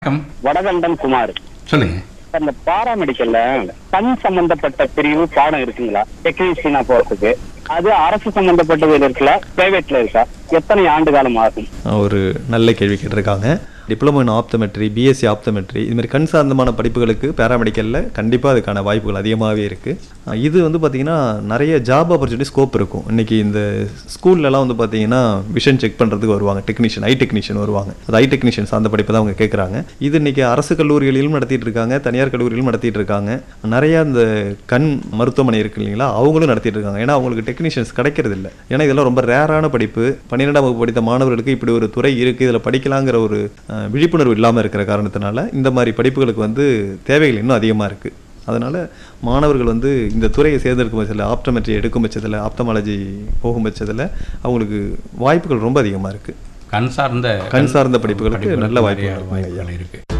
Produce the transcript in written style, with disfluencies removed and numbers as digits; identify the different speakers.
Speaker 1: வடகண்டன் குமார்.
Speaker 2: சொல்லுங்க.
Speaker 1: அந்த பாராமெடிக்கல்ல கண் சம்பந்தப்பட்ட பிரிவு பாடம் இருக்குங்களா? டெக்னீஷியனா போறதுக்கு அது அரசு சம்பந்தப்பட்டது இருக்குல்ல, பிரைவேட்ல இருக்கா? எத்தனை ஆண்டு காலம் ஆகும்?
Speaker 3: ஒரு நல்ல கேள்வி கேட்டிருக்காங்க. டிப்ளமோ இன் ஆப்தமெட்ரி, பிஎஸ்சி ஆப்தமெட்ரி இதுமாதிரி கண் சார்ந்தமான படிப்புகளுக்கு பேராமெடிக்கலில் கண்டிப்பாக அதுக்கான வாய்ப்புகள் அதிகமாகவே இருக்குது. இது வந்து பார்த்திங்கன்னா நிறைய ஜாப் ஆப்பர்ச்சுனிட்டி ஸ்கோப் இருக்கும். இன்றைக்கி இந்த ஸ்கூல்லலாம் வந்து பார்த்திங்கன்னா விஷன் செக் பண்ணுறதுக்கு வருவாங்க டெக்னீஷியன், ஐ டெக்னீஷியன் வருவாங்க. அது ஐ டெக்னீஷியன் சார்ந்த படிப்பு தான் அவங்க கேட்குறாங்க. இது இன்றைக்கி அரசு கல்லூரிகளிலும் நடத்திட்டு இருக்காங்க, தனியார் கல்லூரியிலும் நடத்திட்டு இருக்காங்க. நிறையா இந்த கண் மருத்துவமனை இருக்குது இல்லைங்களா, அவங்களும் நடத்திட்டு இருக்காங்க. ஏன்னா அவங்களுக்கு டெக்னீஷியன்ஸ் கிடைக்கிறது இல்லை. ஏன்னா இதெல்லாம் ரொம்ப ரேரான படிப்பு. 12ஆம் வகுப்பு படித்த மாணவர்களுக்கு இப்படி ஒரு துறை இருக்குது, இதில் படிக்கலாங்கிற ஒரு விழிப்புணர்வு இல்லாமல் இருக்கிற காரணத்தினால இந்த மாதிரி படிப்புகளுக்கு வந்து தேவைகள் இன்னும் அதிகமாக இருக்குது. அதனால் மாணவர்கள் வந்து இந்த துறையை தேர்ந்தெடுக்கும் பட்சத்தில், ஆப்டமெட்ரி எடுக்கும் பட்சத்தில், ஆப்தமாலஜி போகும் பட்சத்தில் அவங்களுக்கு வாய்ப்புகள் ரொம்ப அதிகமாக இருக்குது.
Speaker 2: கண் சார்ந்த
Speaker 3: படிப்புகளுக்கு நல்ல வாய்ப்புகள்
Speaker 2: இருக்குது.